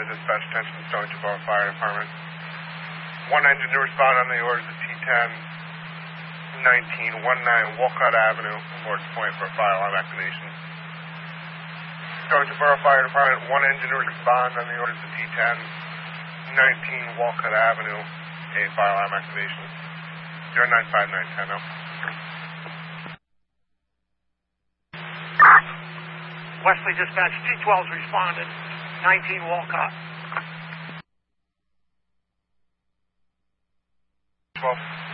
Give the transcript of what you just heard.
dispatch, attention to Stony Bar Fire Department. One engine to respond on the orders of T10 1919 Walcott Avenue, Lord's Point for fire alarm activation. Stony Bar Fire Department, one engine to respond on the orders of T10 19 Walcott Avenue, a fire alarm activation. 095910 now. Wesley Dispatch, T12's responded, 19 Walcott. 12.